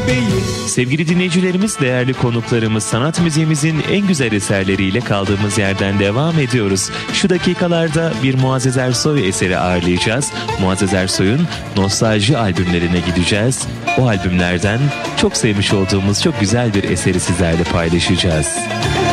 Sevgili dinleyicilerimiz, değerli konuklarımız, sanat müziğimizin en güzel eserleriyle kaldığımız yerden devam ediyoruz. Şu dakikalarda bir Muazzez Ersoy eseri ağırlayacağız. Muazzez Ersoy'un nostalji albümlerine gideceğiz. O albümlerden çok sevmiş olduğumuz çok güzel bir eseri sizlerle paylaşacağız.